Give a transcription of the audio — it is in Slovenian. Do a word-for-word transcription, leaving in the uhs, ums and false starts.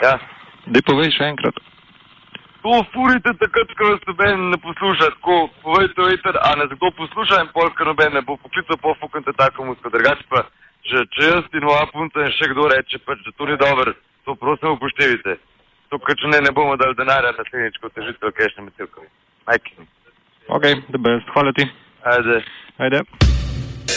Ja. Daj povej še enkrat. To furite takrat, ko vas noben ne posluša, tako povejte veter, a ne zato posluša in pol, ker noben ne bo poklical, pa fukante tako musko. Drugače pa, že, če jaz in moja punca in še kdo reče, pač, da to ni dobro, to prosim upoštevite. To, ker če ne, ne bomo dali denarja na naslednjič, ko težite v kešnem metilkovi. Majkini. Ok, the best. Hvala ti. Ajde. Ajde.